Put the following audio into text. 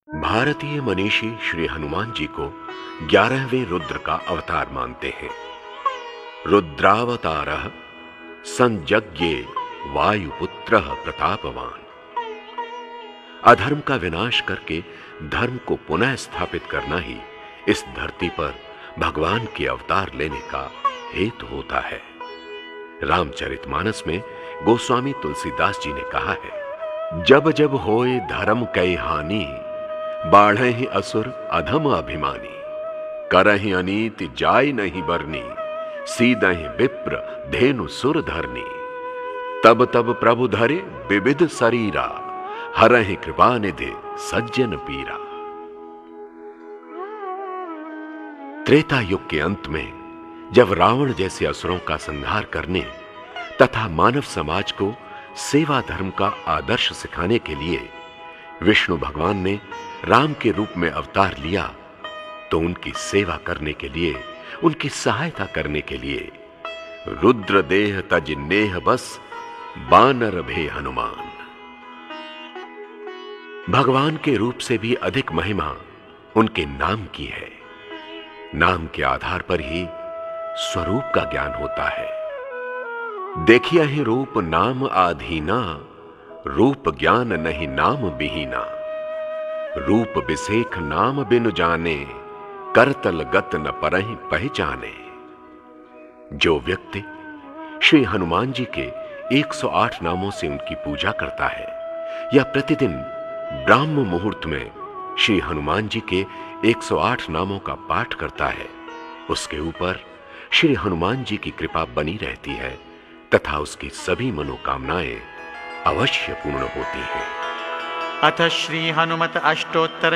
भारतीय मनीषी श्री हनुमान जी को 11वें रुद्र का अवतार मानते हैं। रुद्रावतारः संयज्ञे वायुपुत्रः प्रतापवान। अधर्म का विनाश करके धर्म को पुनः स्थापित करना ही इस धरती पर भगवान के अवतार लेने का हेतु होता है। रामचरितमानस में गोस्वामी तुलसीदास जी ने कहा है, जब जब होए धर्म कई हानि, बाढ़हि असुर अधम अभिमानी। करहि अनीति जाय नहीं बरनी, सीदहि विप्र धेनु सुर धरनी। तब तब प्रभु धरे विविध शरीरा, हरहि कृपा निधि सज्जन पीरा। त्रेता युग के अंत में जब रावण जैसे असुरों का संहार करने तथा मानव समाज को सेवा धर्म का आदर्श सिखाने के लिए विष्णु भगवान ने राम के रूप में अवतार लिया, तो उनकी सेवा करने के लिए, उनकी सहायता करने के लिए रुद्र देह तज नेह बस, बानर भे हनुमान। भगवान के रूप से भी अधिक महिमा उनके नाम की है। नाम के आधार पर ही स्वरूप का ज्ञान होता है। देखिए ही रूप नाम आधीना, रूप ज्ञान नहीं नाम बिहीना। रूप बिसेख नाम बिनु जाने, करतल गत न परहि पहचाने। जो व्यक्ति श्री हनुमान जी के 108 नामों से उनकी पूजा करता है या प्रतिदिन ब्राह्म मुहूर्त में श्री हनुमान जी के 108 नामों का पाठ करता है, उसके ऊपर श्री हनुमान जी की कृपा बनी रहती है तथा उसकी सभी मनोकामनाएं अवश्य पूर्ण होती हैं। अथ श्री हनुमत अष्टोत्तर